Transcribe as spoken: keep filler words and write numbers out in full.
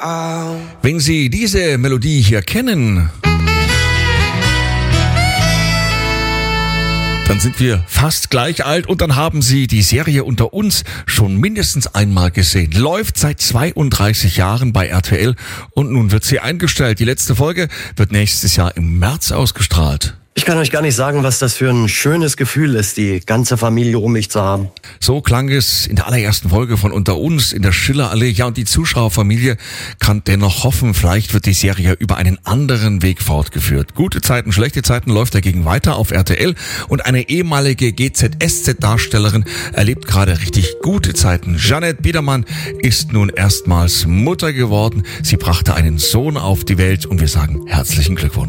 Wenn Sie diese Melodie hier kennen, dann sind wir fast gleich alt und dann haben Sie die Serie Unter uns schon mindestens einmal gesehen. Läuft seit zweiunddreißig Jahren bei R T L und nun wird sie eingestellt. Die letzte Folge wird nächstes Jahr im März ausgestrahlt. Ich kann euch gar nicht sagen, was das für ein schönes Gefühl ist, die ganze Familie um mich zu haben. So klang es in der allerersten Folge von Unter uns in der Schillerallee. Ja, und die Zuschauerfamilie kann dennoch hoffen, vielleicht wird die Serie über einen anderen Weg fortgeführt. Gute Zeiten, schlechte Zeiten läuft dagegen weiter auf R T L und eine ehemalige G Z S Z-Darstellerin erlebt gerade richtig gute Zeiten. Jeanette Biedermann ist nun erstmals Mutter geworden. Sie brachte einen Sohn auf die Welt und wir sagen herzlichen Glückwunsch.